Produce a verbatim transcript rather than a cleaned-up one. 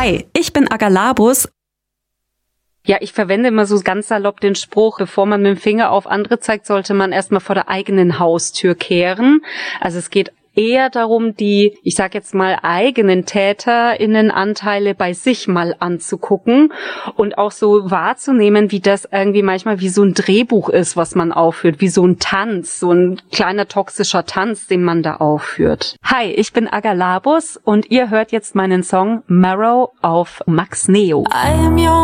Hi, ich bin Agalabus. Ja, ich verwende immer so ganz salopp den Spruch, bevor man mit dem Finger auf andere zeigt, sollte man erstmal vor der eigenen Haustür kehren. Also es geht eher darum, die, ich sag jetzt mal, eigenen TäterInnenanteile bei sich mal anzugucken und auch so wahrzunehmen, wie das irgendwie manchmal wie so ein Drehbuch ist, was man aufführt, wie so ein Tanz, so ein kleiner toxischer Tanz, den man da aufführt. Hi, ich bin Agalabus und ihr hört jetzt meinen Song Marrow auf Max Neo. I am your